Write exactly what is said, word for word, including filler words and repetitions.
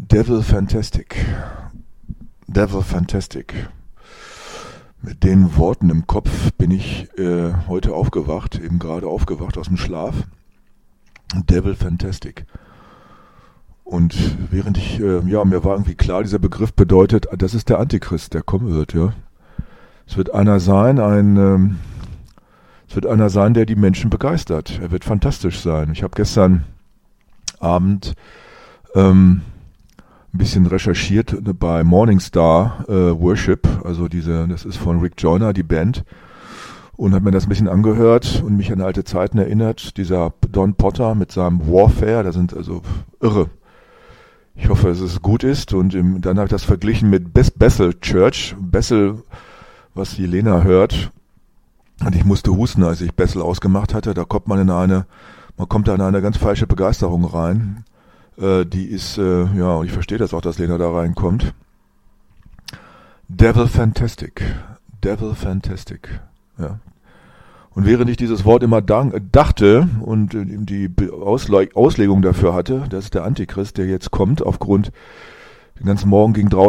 Devil Fantastic. Devil Fantastic. Mit den Worten im Kopf bin ich äh, heute aufgewacht, eben gerade aufgewacht aus dem Schlaf. Devil Fantastic. Und während ich, äh, ja, mir war irgendwie klar, dieser Begriff bedeutet, das ist der Antichrist, der kommen wird, ja. Es wird einer sein, ein, ähm, es wird einer sein, der die Menschen begeistert. Er wird fantastisch sein. Ich habe gestern Abend ähm, ein bisschen recherchiert bei Morningstar äh, Worship, also diese, das ist von Rick Joyner, die Band, und habe mir das ein bisschen angehört und mich an alte Zeiten erinnert. Dieser Don Potter mit seinem Warfare, da sind also irre. Ich hoffe, dass es gut ist, und im, dann habe ich das verglichen mit Beth Bethel Church, Bethel, was die Lena hört, und ich musste husten, als ich Bethel ausgemacht hatte. Da kommt man in eine, man kommt da in eine ganz falsche Begeisterung rein. Äh, die ist, äh, ja, und ich verstehe das auch, dass Lena da reinkommt. Devil Fantastic, Devil Fantastic, ja. Und während ich dieses Wort immer dank, dachte und äh, die Ausle- Auslegung dafür hatte, das ist der Antichrist, der jetzt kommt, aufgrund, den ganzen Morgen ging draußen